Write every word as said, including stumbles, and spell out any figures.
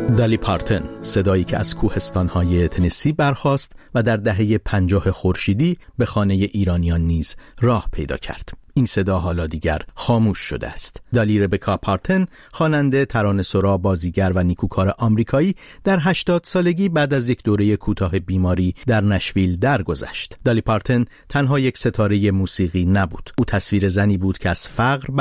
دالی پارتن، صدایی که از کوهستان‌های تنسی برخاست و در دهه پنجاه خورشیدی به خانه ایرانیان نیز راه پیدا کرد. این صدا حالا دیگر خاموش شده است. دالی ربکا پارتن، خواننده، ترانه‌سرا، بازیگر و نیکوکار آمریکایی، در هشتاد سالگی بعد از یک دوره کوتاه بیماری در نشویل درگذشت. دالی پارتن تنها یک ستاره موسیقی نبود. او تصویر زنی بود که از فقر